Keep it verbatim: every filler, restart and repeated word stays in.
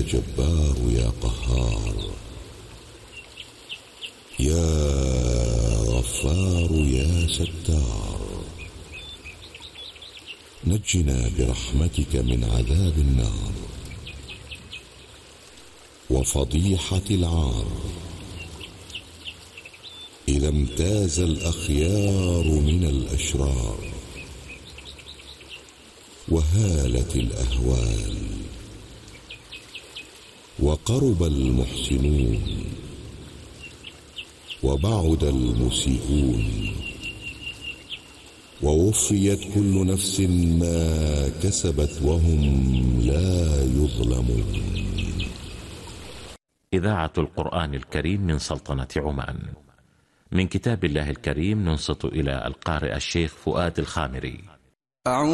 جبار يا قهار، يا غفار يا ستار، نجنا برحمتك من عذاب النار وفضيحة العار، إذا امتاز الأخيار من الأشرار وهالت الأهوال وقرب المحسنون وبعد المسيئون، ووفيت كل نفس ما كسبت وهم لا يظلمون. إذاعة القرآن الكريم من سلطنة عمان. من كتاب الله الكريم ننصت إلى القارئ الشيخ فؤاد الخامري.